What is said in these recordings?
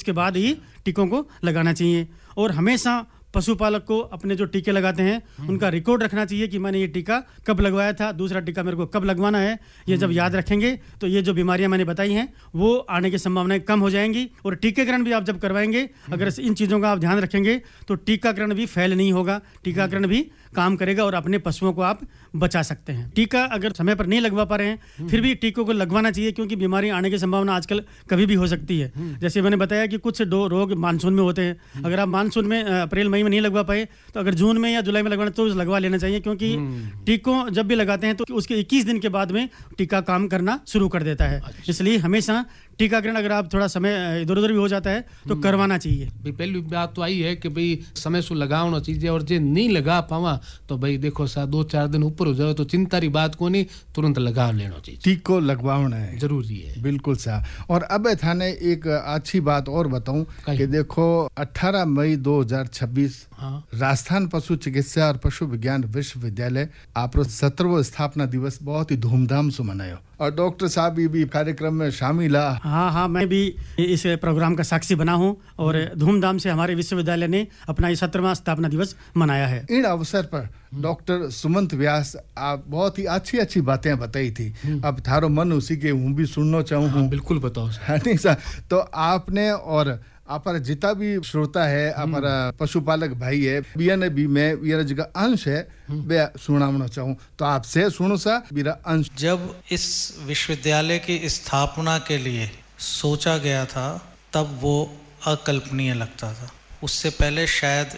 उसके बाद ही टीकों को लगाना चाहिए। और हमेशा पशुपालक को अपने जो टीके लगाते हैं उनका रिकॉर्ड रखना चाहिए कि मैंने ये टीका कब लगवाया था, दूसरा टीका मेरे को कब लगवाना है। ये जब याद रखेंगे तो ये जो बीमारियां मैंने बताई हैं वो आने की संभावनाएं कम हो जाएंगी। और टीकाकरण भी आप जब करवाएंगे, अगर इन चीज़ों का आप ध्यान रखेंगे तो टीकाकरण भी फेल नहीं होगा, टीकाकरण भी काम करेगा और अपने पशुओं को आप बचा सकते हैं। टीका अगर समय पर नहीं लगवा पा रहे हैं फिर भी टीकों को लगवाना चाहिए, क्योंकि बीमारी आने की संभावना आजकल कभी भी हो सकती है। जैसे मैंने बताया कि कुछ रोग मानसून में होते हैं, अगर आप मानसून में अप्रैल मई में नहीं लगवा पाए तो अगर जून में या जुलाई में लगवाना तो लगवा लेना चाहिए, क्योंकि टीकों जब भी लगाते हैं तो उसके 21 दिन के बाद में टीका काम करना शुरू कर देता है। इसलिए हमेशा टीकाकरण अगर आप थोड़ा समय इधर उधर भी हो जाता है तो करवाना चाहिए। पहली बात तो आई है कि भाई समय से लगाना चाहिए, और जे नहीं लगा पावा तो भाई देखो सा 2-4 दिन ऊपर हो जाए तो चिंता री बात को नहीं, तुरंत लगा लेना चाहिए। टीको लगवाना है जरूरी है, बिल्कुल सा। और अब थाने एक अच्छी बात और बताऊं कि देखो 18 मई 2026 राजस्थान पशु चिकित्सा और पशु विज्ञान विश्वविद्यालय आपरो 17वां स्थापना दिवस बहुत ही धूमधाम से मनायो, और डॉक्टर साहब भी कार्यक्रम में शामिल है। हाँ, मैं भी इस प्रोग्राम का साक्षी बना हूँ और धूमधाम से हमारे विश्वविद्यालय ने अपना ये 17वां स्थापना दिवस मनाया है। इन अवसर पर डॉक्टर सुमंत व्यास आप बहुत ही अच्छी बातें बताई थी। अब थारो मन उसी के हूँ भी सुनना चाहूँ। बिल्कुल बताओ नहीं सर, तो आपने और हमारा जितना भी श्रोता है, हमारा पशुपालक भाई है, बियाने भी मैं बियाने जगह अंश है वे सुनाना चाहूँ तो आपसे सुनो सा मेरा अंश। जब इस विश्वविद्यालय की स्थापना के लिए सोचा गया था तब वो अकल्पनीय लगता था। उससे पहले शायद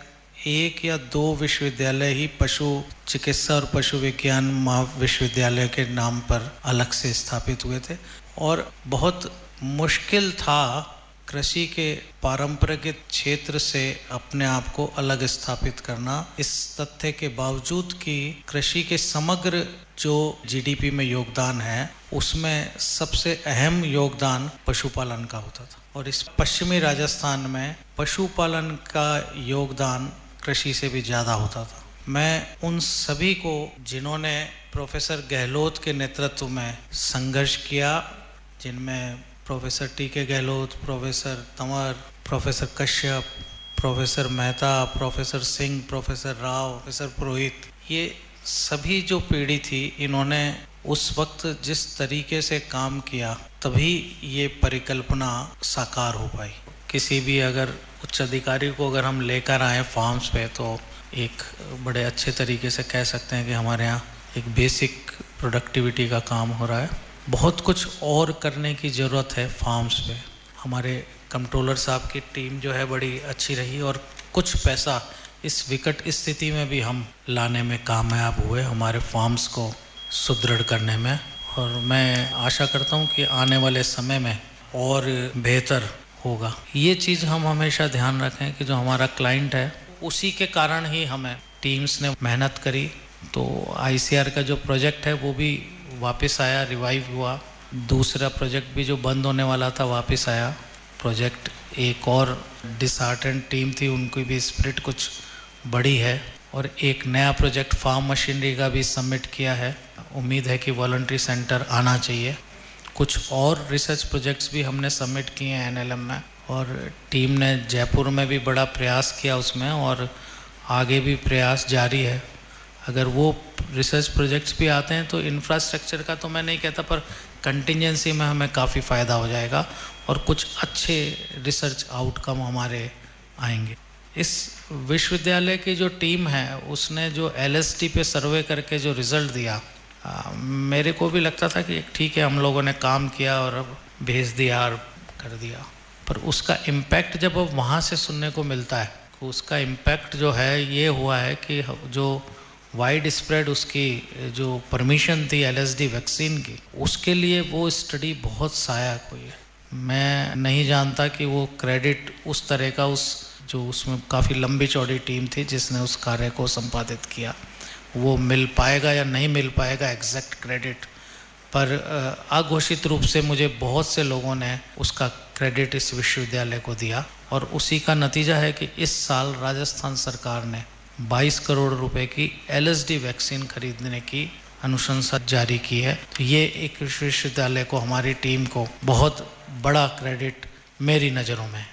1 या 2 विश्वविद्यालय ही पशु चिकित्सा और पशु विज्ञान महाविश्वविद्यालय के नाम पर अलग से स्थापित हुए थे, और बहुत मुश्किल था कृषि के पारंपरिक क्षेत्र से अपने आप को अलग स्थापित करना, इस तथ्य के बावजूद कि कृषि के समग्र जो जीडीपी में योगदान है उसमें सबसे अहम योगदान पशुपालन का होता था। और इस पश्चिमी राजस्थान में पशुपालन का योगदान कृषि से भी ज़्यादा होता था। मैं उन सभी को जिन्होंने प्रोफेसर गहलोत के नेतृत्व में संघर्ष किया, जिनमें professor TK. Gehlot, professor Tanwar, professor Kashyap, professor Mehta, professor Singh, professor Rao, professor पुरोहित, ये सभी जो पीढ़ी थी इन्होंने उस वक्त जिस तरीके से काम किया तभी ये परिकल्पना साकार हो पाई। किसी भी अगर उच्च अधिकारी को अगर हम लेकर आए फार्म्स पे तो एक बड़े अच्छे तरीके से कह सकते हैं कि हमारे यहाँ एक बेसिक प्रोडक्टिविटी का काम हो रहा है। बहुत कुछ और करने की ज़रूरत है फार्म्स पे। हमारे कंट्रोलर साहब की टीम जो है बड़ी अच्छी रही, और कुछ पैसा इस विकट स्थिति में भी हम लाने में कामयाब हुए हमारे फार्म्स को सुदृढ़ करने में। और मैं आशा करता हूँ कि आने वाले समय में और बेहतर होगा। ये चीज़ हम हमेशा ध्यान रखें कि जो हमारा क्लाइंट है उसी के कारण ही हमें टीम्स ने मेहनत करी। तो ICR का जो प्रोजेक्ट है वो भी वापस आया, रिवाइव हुआ। दूसरा प्रोजेक्ट भी जो बंद होने वाला था वापस आया प्रोजेक्ट। एक और डिसहार्टेंड टीम थी, उनकी भी स्पिरिट कुछ बड़ी है। और एक नया प्रोजेक्ट फार्म मशीनरी का भी सबमिट किया है। उम्मीद है कि वॉलंटरी सेंटर आना चाहिए। कुछ और रिसर्च प्रोजेक्ट्स भी हमने सबमिट किए हैं NLM में, और टीम ने जयपुर में भी बड़ा प्रयास किया उसमें, और आगे भी प्रयास जारी है। अगर वो रिसर्च प्रोजेक्ट्स भी आते हैं तो इंफ्रास्ट्रक्चर का तो मैं नहीं कहता, पर कंटिजेंसी में हमें काफ़ी फ़ायदा हो जाएगा और कुछ अच्छे रिसर्च आउटकम हमारे आएंगे। इस विश्वविद्यालय की जो टीम है उसने जो LSD पे सर्वे करके जो रिज़ल्ट दिया, मेरे को भी लगता था कि ठीक है हम लोगों ने काम किया और अब भेज दिया और कर दिया, पर उसका इम्पैक्ट जब अब वहाँ से सुनने को मिलता है तो उसका इम्पैक्ट जो है ये हुआ है कि जो वाइड स्प्रेड उसकी जो परमिशन थी LSD वैक्सीन की, उसके लिए वो स्टडी बहुत सहायक हुई है। मैं नहीं जानता कि वो क्रेडिट उस तरह का जो उसमें काफ़ी लंबी चौड़ी टीम थी जिसने उस कार्य को संपादित किया, वो मिल पाएगा या नहीं मिल पाएगा एग्जैक्ट क्रेडिट, पर अघोषित रूप से मुझे बहुत से लोगों ने उसका क्रेडिट इस विश्वविद्यालय को दिया। और उसी का नतीजा है कि इस साल राजस्थान सरकार ने 22 करोड़ रुपए की LSD वैक्सीन खरीदने की अनुशंसा जारी की है। तो ये एक विश्वविद्यालय को, हमारी टीम को बहुत बड़ा क्रेडिट मेरी नज़रों में है।